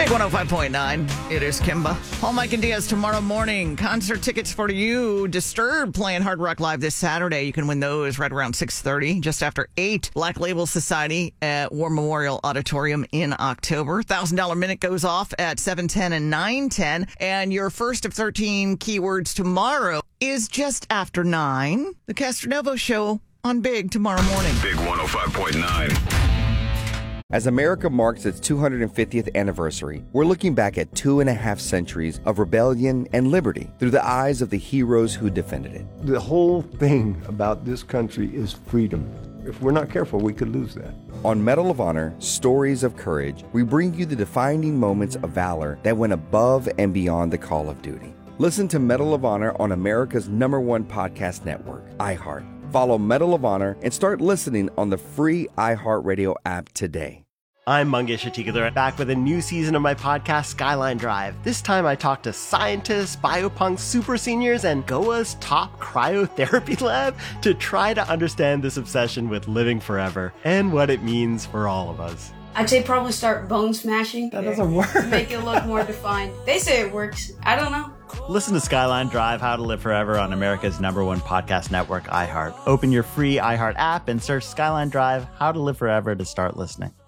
Big 105.9. It is Kimba. Paul, Mike, and Diaz tomorrow morning. Concert tickets for you. Disturbed playing Hard Rock Live this Saturday. You can win those right around 6:30, just after 8. Black Label Society at War Memorial Auditorium in October. $1,000 minute goes off at 7:10 and 9:10. And your first of 13 keywords tomorrow is just after 9. The Castronovo Show on Big tomorrow morning. Big 105.9. As America marks its 250th anniversary, we're looking back at 2.5 centuries of rebellion and liberty through the eyes of the heroes who defended it. The whole thing about this country is freedom. If we're not careful, we could lose that. On Medal of Honor, Stories of Courage, we bring you the defining moments of valor that went above and beyond the call of duty. Listen to Medal of Honor on America's #1 podcast network, iHeart. Follow Medal of Honor and start listening on the free iHeartRadio app today. I'm Mangesh Atikadar, back with a new season of my podcast, Skyline Drive. This time I talk to scientists, biopunks, super seniors, and Goa's top cryotherapy lab to try to understand this obsession with living forever and what it means for all of us. I'd say probably start bone smashing. That doesn't work. To make it look more defined. They say it works. I don't know. Listen to Skyline Drive, How to Live Forever on America's #1 podcast network, iHeart. Open your free iHeart app and search Skyline Drive, How to Live Forever to start listening.